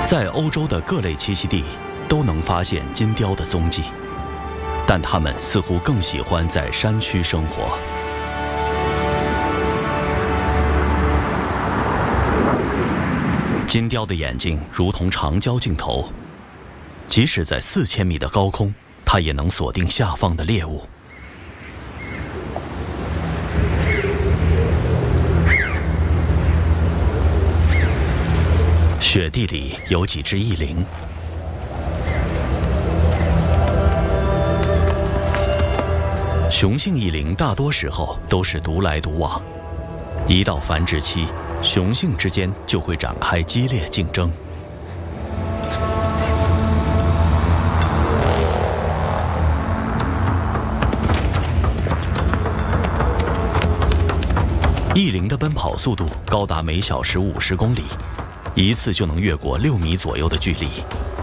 在欧洲的各类栖息地都能发现金雕的踪迹，但它们似乎更喜欢在山区生活。金雕的眼睛如同长焦镜头，即使在4000米的高空，它也能锁定下方的猎物。雪地里有几只翼羚，雄性翼羚大多时候都是独来独往，一到繁殖期，雄性之间就会展开激烈竞争。翼羚的奔跑速度高达每小时50公里，一次就能越过6米左右的距离。